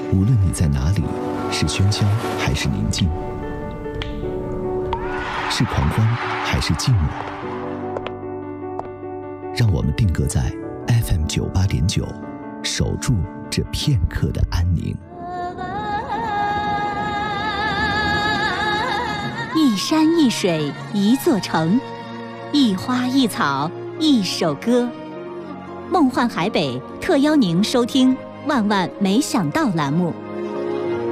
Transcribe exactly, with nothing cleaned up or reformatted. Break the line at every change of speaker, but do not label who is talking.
无论你在哪里，是喧嚣还是宁静，是狂欢还是寂寞，让我们定格在 F M 九八点九，守住这片刻的安宁。
一山一水一座城，一花一草一首歌。梦幻海北特邀您收听《万万没想到》栏目。